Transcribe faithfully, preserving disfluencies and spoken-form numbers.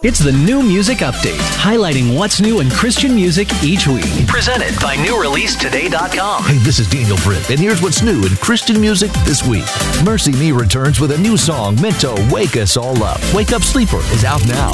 It's the New Music Update, highlighting what's new in Christian music each week. Presented by new release today dot com. Hey, this is Daniel Britt, and here's what's new in Christian music this week. Mercy Me returns with a new song meant to wake us all up. Wake Up Sleeper is out now.